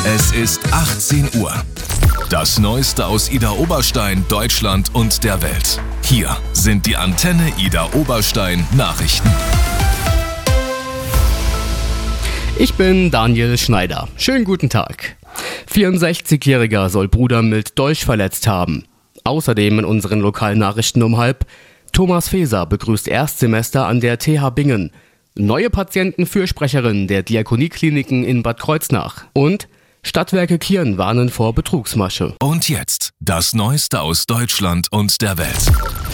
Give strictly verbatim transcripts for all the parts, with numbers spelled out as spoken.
Es ist achtzehn Uhr. Das Neueste aus Idar-Oberstein, Deutschland und der Welt. Hier sind die Antenne Idar-Oberstein Nachrichten. Ich bin Daniel Schneider. Schönen guten Tag. vierundsechzigjähriger soll Bruder mild Dolch verletzt haben. Außerdem in unseren lokalen Nachrichten um halb: Thomas Feser begrüßt Erstsemester an der T H Bingen. Neue Patientenfürsprecherin der Diakoniekliniken in Bad Kreuznach. Und Stadtwerke Kirn warnen vor Betrugsmasche. Und jetzt das Neueste aus Deutschland und der Welt.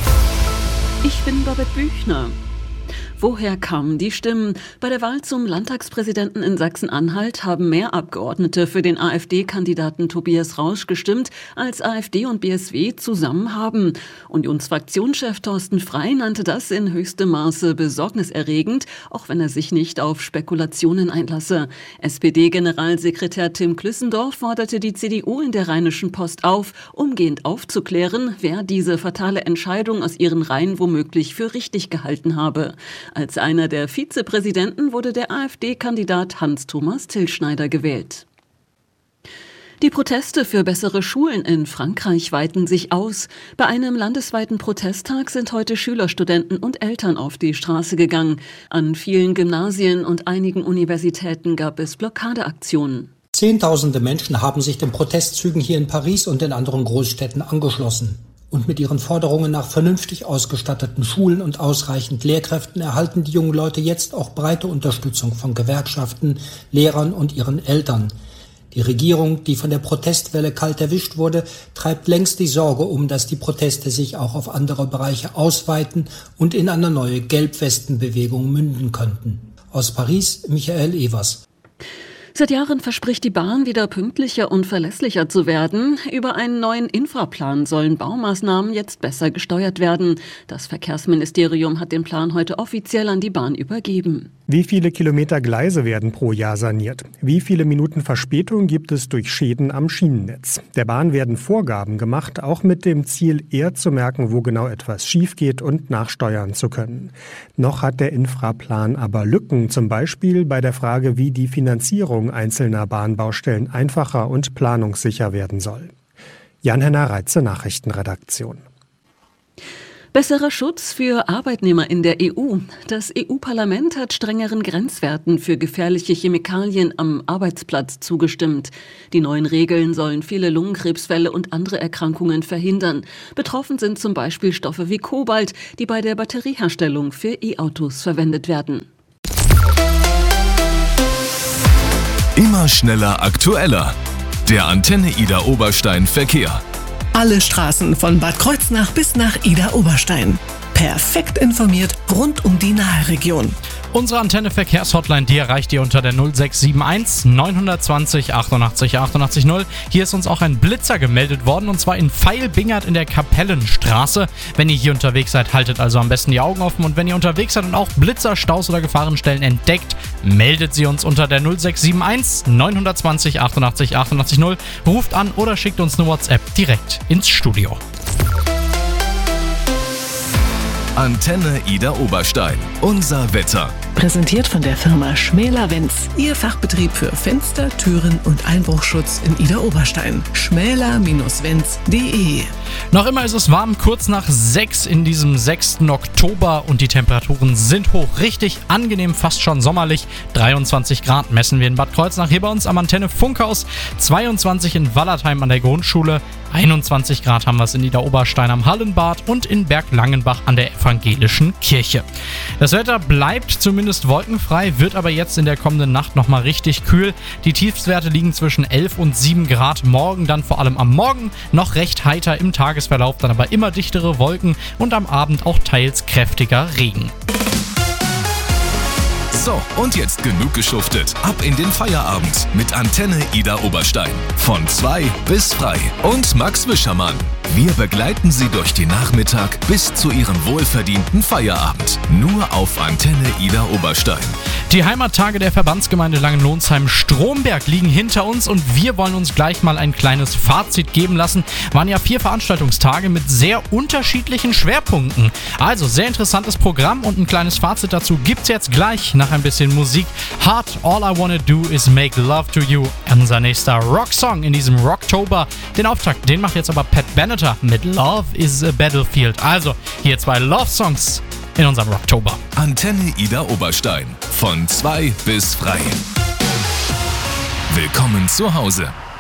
Ich bin Babette Büchner. Woher kamen die Stimmen? Bei der Wahl zum Landtagspräsidenten in Sachsen-Anhalt haben mehr Abgeordnete für den AfD-Kandidaten Tobias Rausch gestimmt, als AfD und B S W zusammen haben. Unionsfraktionschef Thorsten Frey nannte das in höchstem Maße besorgniserregend, auch wenn er sich nicht auf Spekulationen einlasse. S P D-Generalsekretär Tim Klüssendorf forderte die C D U in der Rheinischen Post auf, umgehend aufzuklären, wer diese fatale Entscheidung aus ihren Reihen womöglich für richtig gehalten habe. Als einer der Vizepräsidenten wurde der AfD-Kandidat Hans-Thomas Tillschneider gewählt. Die Proteste für bessere Schulen in Frankreich weiten sich aus. Bei einem landesweiten Protesttag sind heute Schüler, Studenten und Eltern auf die Straße gegangen. An vielen Gymnasien und einigen Universitäten gab es Blockadeaktionen. Zehntausende Menschen haben sich den Protestzügen hier in Paris und in anderen Großstädten angeschlossen. Und mit ihren Forderungen nach vernünftig ausgestatteten Schulen und ausreichend Lehrkräften erhalten die jungen Leute jetzt auch breite Unterstützung von Gewerkschaften, Lehrern und ihren Eltern. Die Regierung, die von der Protestwelle kalt erwischt wurde, treibt längst die Sorge um, dass die Proteste sich auch auf andere Bereiche ausweiten und in eine neue Gelbwestenbewegung münden könnten. Aus Paris, Michael Evers. Seit Jahren verspricht die Bahn, wieder pünktlicher und verlässlicher zu werden. Über einen neuen Infraplan sollen Baumaßnahmen jetzt besser gesteuert werden. Das Verkehrsministerium hat den Plan heute offiziell an die Bahn übergeben. Wie viele Kilometer Gleise werden pro Jahr saniert? Wie viele Minuten Verspätung gibt es durch Schäden am Schienennetz? Der Bahn werden Vorgaben gemacht, auch mit dem Ziel, eher zu merken, wo genau etwas schief geht und nachsteuern zu können. Noch hat der Infraplan aber Lücken, zum Beispiel bei der Frage, wie die Finanzierung einzelner Bahnbaustellen einfacher und planungssicher werden soll. Jan-Henner Reitze, Nachrichtenredaktion. Besserer Schutz für Arbeitnehmer in der E U. Das E U-Parlament hat strengeren Grenzwerten für gefährliche Chemikalien am Arbeitsplatz zugestimmt. Die neuen Regeln sollen viele Lungenkrebsfälle und andere Erkrankungen verhindern. Betroffen sind zum Beispiel Stoffe wie Kobalt, die bei der Batterieherstellung für E-Autos verwendet werden. Immer schneller, aktueller. Der Antenne Idar-Oberstein Verkehr. Alle Straßen von Bad Kreuznach bis nach Idar-Oberstein. Perfekt informiert rund um die Nahregion. Unsere Antenne-Verkehrshotline, die erreicht ihr unter der null sechs sieben eins neun zwei null achtundachtzig achtundachtzig null. Hier ist uns auch ein Blitzer gemeldet worden, und zwar in Veil-Bingert in der Kapellenstraße. Wenn ihr hier unterwegs seid, haltet also am besten die Augen offen, und wenn ihr unterwegs seid und auch Blitzer, Staus oder Gefahrenstellen entdeckt, meldet sie uns unter der null sechs sieben eins neun zwei null achtundachtzig achtundachtzig null. Ruft an oder schickt uns eine WhatsApp direkt ins Studio. Antenne Idar-Oberstein. Unser Wetter. Präsentiert von der Firma Schmäler-Wenz. Ihr Fachbetrieb für Fenster, Türen und Einbruchschutz in Idar-Oberstein. schmäler Bindestrich wenz punkt de. Noch immer ist es warm, kurz nach sechs in diesem sechsten Oktober, und die Temperaturen sind hoch. Richtig angenehm, fast schon sommerlich. dreiundzwanzig Grad messen wir in Bad Kreuznach, hier bei uns am Antenne Funkhaus. zweiundzwanzig in Wallertheim an der Grundschule. einundzwanzig Grad haben wir es in Idar-Oberstein am Hallenbad und in Berglangenbach an der evangelischen Kirche. Das Wetter bleibt zumindest wolkenfrei, wird aber jetzt in der kommenden Nacht nochmal richtig kühl. Die Tiefstwerte liegen zwischen elf und sieben Grad. Morgen dann vor allem am Morgen noch recht heiter, im Tagesverlauf dann aber immer dichtere Wolken und am Abend auch teils kräftiger Regen. So, und jetzt genug geschuftet. Ab in den Feierabend mit Antenne Idar-Oberstein. Von zwei bis frei. Und Max Wischermann. Wir begleiten Sie durch den Nachmittag bis zu Ihrem wohlverdienten Feierabend. Nur auf Antenne Idar-Oberstein. Die Heimattage der Verbandsgemeinde Langenlonsheim-Stromberg liegen hinter uns, und wir wollen uns gleich mal ein kleines Fazit geben lassen. Waren ja vier Veranstaltungstage mit sehr unterschiedlichen Schwerpunkten. Also sehr interessantes Programm, und ein kleines Fazit dazu gibt's jetzt gleich nach ein bisschen Musik. Hard, All I Wanna Do Is Make Love to You. Unser nächster Rocksong in diesem Rocktober. Den Auftakt, den macht jetzt aber Pat Benatar mit Love is a Battlefield. Also, hier zwei Love-Songs in unserem Rocktober. Antenne Ida Oberstein. Von zwei bis frei. Willkommen zu Hause.